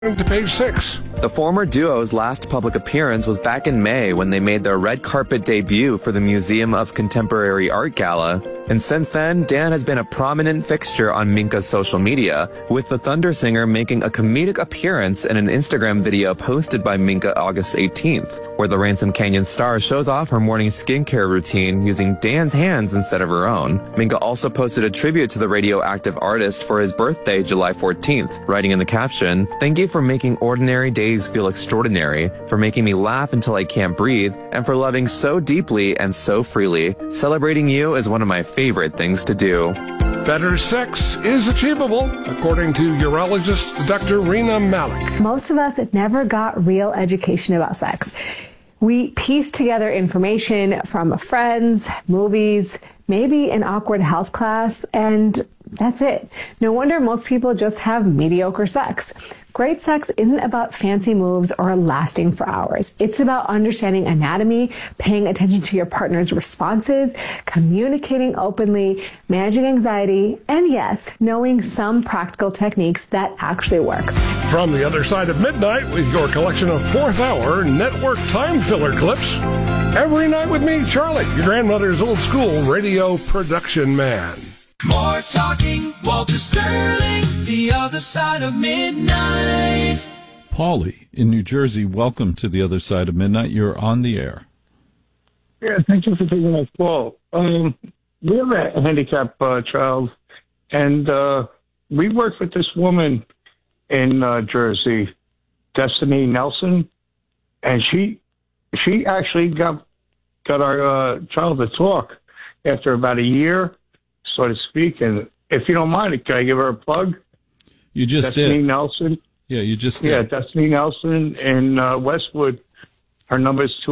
To page 6. The former duo's last public appearance was back in May when they made their red carpet debut for the Museum of Contemporary Art Gala. And since then, Dan has been a prominent fixture on Minka's social media, with the Thunder singer making a comedic appearance in an Instagram video posted by Minka August 18th, where the Ransom Canyon star shows off her morning skincare routine using Dan's hands instead of her own. Minka also posted a tribute to the radioactive artist for his birthday, July 14th, writing in the caption, "Thank you for making ordinary days feel extraordinary, for making me laugh until I can't breathe, and for loving so deeply and so freely. Celebrating you is one of my favorite things to do." Better sex is achievable, according to urologist Dr. Rena Malik. Most of us never got real education about sex. We piece together information from friends, movies, maybe an awkward health class, and that's it. No wonder most people just have mediocre sex. Great sex isn't about fancy moves or lasting for hours. It's about understanding anatomy, paying attention to your partner's responses, communicating openly, managing anxiety, and yes, knowing some practical techniques that actually work. From the other side of midnight with your collection of fourth hour network time filler clips. Every night with me, Charlie, your grandmother's old school radio production man. More talking, Walter Sterling, the other side of midnight. Paulie in New Jersey, welcome to the other side of midnight. You're on the air. Yeah, thank you for taking my call. We have a handicapped child, and we worked with this woman in Jersey, Destiny Nelson, and she actually got our child to talk after about a year, so to speak. And if you don't mind, can I give her a plug? You just Destiny did. Nelson. Yeah, you just did. Yeah, Destiny Nelson in Westwood. Her number is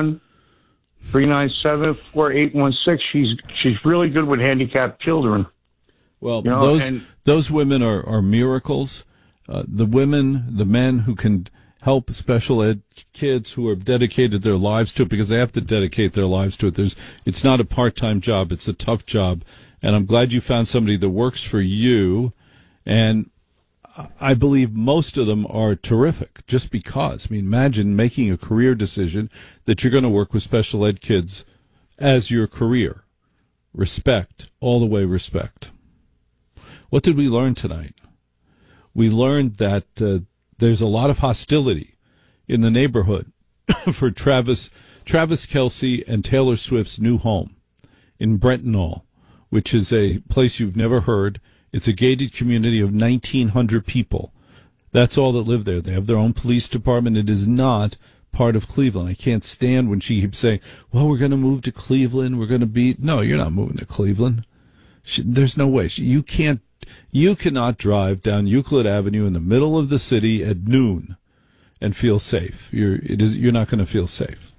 201-397-4816. She's really good with handicapped children. Well, You know, those women are miracles. The men who can help special ed kids who have dedicated their lives to it, because they have to dedicate their lives to it. It's not a part-time job. It's a tough job. And I'm glad you found somebody that works for you. And I believe most of them are terrific just because. I mean, imagine making a career decision that you're going to work with special ed kids as your career. Respect, all the way respect. What did we learn tonight? We learned that there's a lot of hostility in the neighborhood for Travis Kelce and Taylor Swift's new home in Brentonall, which is a place you've never heard. It's a gated community of 1,900 people. That's all that live there. They have their own police department. It is not part of Cleveland. I can't stand when she keeps saying, well, we're going to move to Cleveland. We're going to be... No, you're not moving to Cleveland. There's no way. You cannot drive down Euclid Avenue in the middle of the city at noon and feel safe. You're not going to feel safe.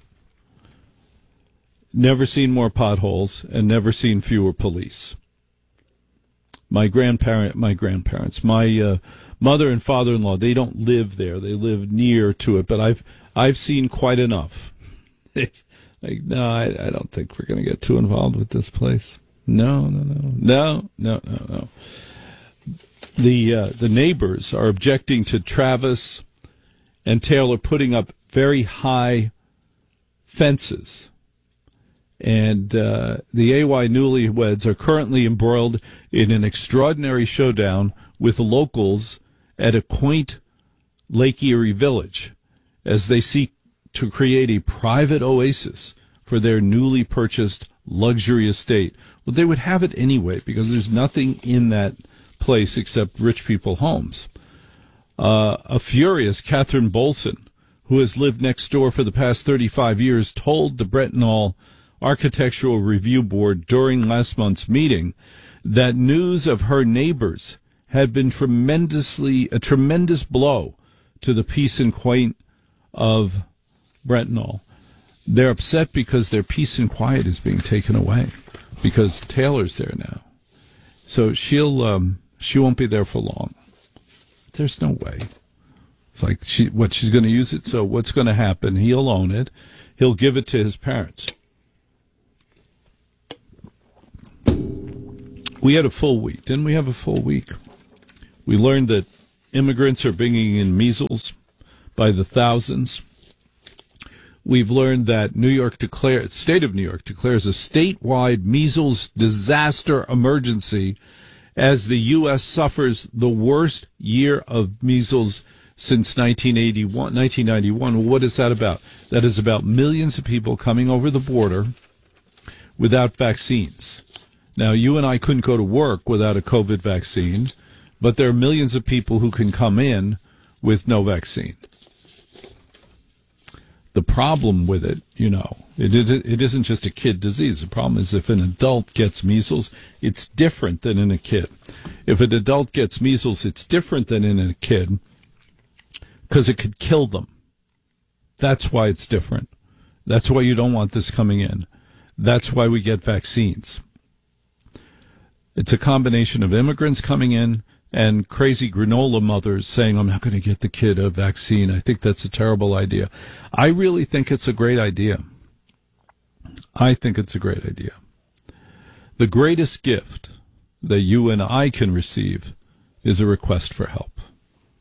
Never seen more potholes and never seen fewer police. My grandparents, my mother and father-in-law, they don't live there. They live near to it, but I've seen quite enough. No, I don't think we're going to get too involved with this place. No. The neighbors are objecting to Travis and Taylor putting up very high fences. And the AY newlyweds are currently embroiled in an extraordinary showdown with locals at a quaint Lake Erie village as they seek to create a private oasis for their newly purchased luxury estate. Well, they would have it anyway because there's nothing in that place except rich people homes. A furious Catherine Bolson, who has lived next door for the past 35 years, told the Brentonall Architectural Review Board during last month's meeting that news of her neighbors had been a tremendous blow to the peace and quiet of Brentonall. They're upset because their peace and quiet is being taken away because Taylor's there now. So she won't be there for long. There's no way. It's like she's going to use it. So what's going to happen? He'll own it. He'll give it to his parents. We had a full week. Didn't we have a full week? We learned that immigrants are bringing in measles by the thousands. We've learned that state of New York declares a statewide measles disaster emergency as the U.S. suffers the worst year of measles since 1991. Well, what is that about? That is about millions of people coming over the border without vaccines. Now, you and I couldn't go to work without a COVID vaccine, but there are millions of people who can come in with no vaccine. The problem with it, it isn't just a kid disease. The problem is if an adult gets measles, it's different than in a kid. If an adult gets measles, it's different than in a kid because it could kill them. That's why it's different. That's why you don't want this coming in. That's why we get vaccines. It's a combination of immigrants coming in and crazy granola mothers saying, I'm not going to get the kid a vaccine. I think that's a terrible idea. I really think it's a great idea. I think it's a great idea. The greatest gift that you and I can receive is a request for help.